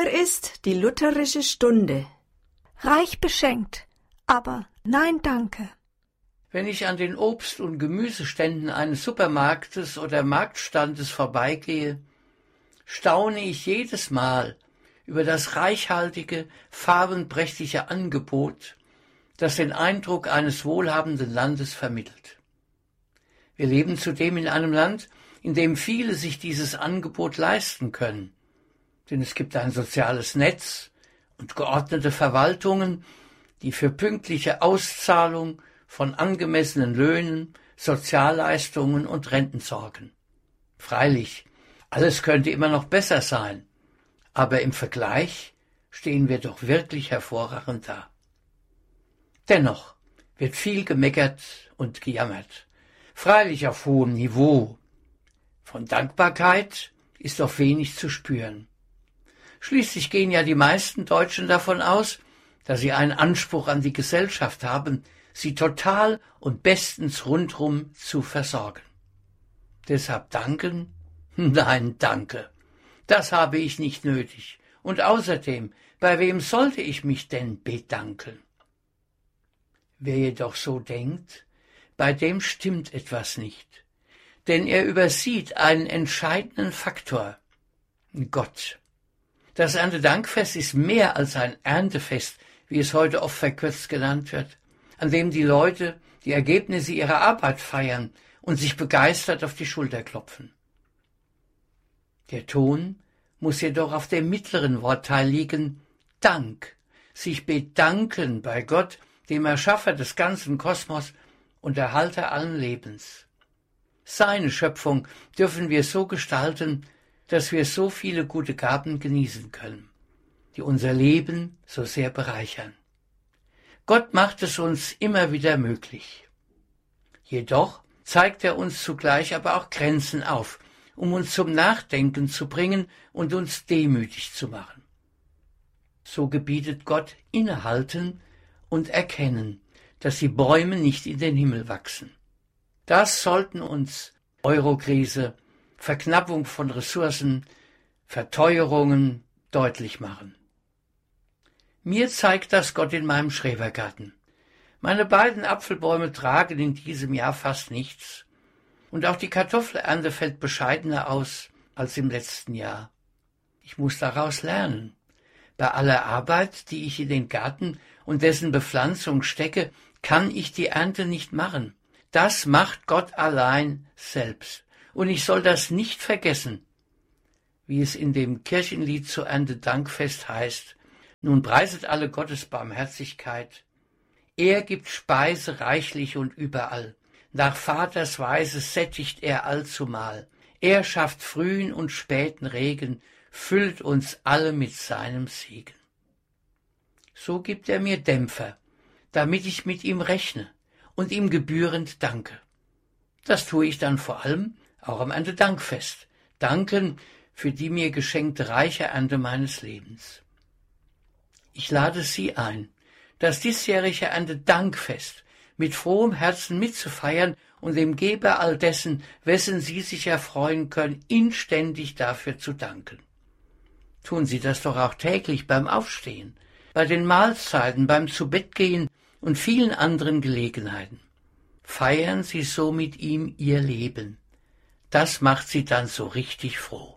Hier ist die lutherische Stunde. Reich beschenkt, aber nein, danke. Wenn ich an den Obst- und Gemüseständen eines Supermarktes oder Marktstandes vorbeigehe, staune ich jedes Mal über das reichhaltige, farbenprächtige Angebot, das den Eindruck eines wohlhabenden Landes vermittelt. Wir leben zudem in einem Land, in dem viele sich dieses Angebot leisten können, denn es gibt ein soziales Netz und geordnete Verwaltungen, die für pünktliche Auszahlung von angemessenen Löhnen, Sozialleistungen und Renten sorgen. Freilich, alles könnte immer noch besser sein, aber im Vergleich stehen wir doch wirklich hervorragend da. Dennoch wird viel gemeckert und gejammert, freilich auf hohem Niveau. Von Dankbarkeit ist doch wenig zu spüren. Schließlich gehen ja die meisten Deutschen davon aus, dass sie einen Anspruch an die Gesellschaft haben, sie total und bestens rundrum zu versorgen. Deshalb danken? Nein, danke. Das habe ich nicht nötig. Und außerdem, bei wem sollte ich mich denn bedanken? Wer jedoch so denkt, bei dem stimmt etwas nicht. Denn er übersieht einen entscheidenden Faktor: Gott. Das Erntedankfest ist mehr als ein Erntefest, wie es heute oft verkürzt genannt wird, an dem die Leute die Ergebnisse ihrer Arbeit feiern und sich begeistert auf die Schulter klopfen. Der Ton muss jedoch auf dem mittleren Wortteil liegen: Dank, sich bedanken bei Gott, dem Erschaffer des ganzen Kosmos und Erhalter allen Lebens. Seine Schöpfung dürfen wir so gestalten, dass wir so viele gute Gaben genießen können, die unser Leben so sehr bereichern. Gott macht es uns immer wieder möglich. Jedoch zeigt er uns zugleich aber auch Grenzen auf, um uns zum Nachdenken zu bringen und uns demütig zu machen. So gebietet Gott innehalten und erkennen, dass die Bäume nicht in den Himmel wachsen. Das sollten uns Eurokrise, Verknappung von Ressourcen, Verteuerungen deutlich machen. Mir zeigt das Gott in meinem Schrebergarten. Meine beiden Apfelbäume tragen in diesem Jahr fast nichts. Und auch die Kartoffelernte fällt bescheidener aus als im letzten Jahr. Ich muss daraus lernen. Bei aller Arbeit, die ich in den Garten und dessen Bepflanzung stecke, kann ich die Ernte nicht machen. Das macht Gott allein selbst. Und ich soll das nicht vergessen, wie es in dem Kirchenlied zu Erntedankfest heißt: Nun preiset alle Gottes Barmherzigkeit. Er gibt Speise reichlich und überall. Nach Vaters Weise sättigt er allzumal. Er schafft frühen und späten Regen, füllt uns alle mit seinem Segen. So gibt er mir Dämpfer, damit ich mit ihm rechne und ihm gebührend danke. Das tue ich dann vor allem auch am Erntedankfest. Danken für die mir geschenkte reiche Ernte meines Lebens. Ich lade Sie ein, das diesjährige Erntedankfest mit frohem Herzen mitzufeiern und dem Geber all dessen, wessen Sie sich erfreuen können, inständig dafür zu danken. Tun Sie das doch auch täglich beim Aufstehen, bei den Mahlzeiten, beim Zubettgehen und vielen anderen Gelegenheiten. Feiern Sie so mit ihm Ihr Leben. Das macht Sie dann so richtig froh.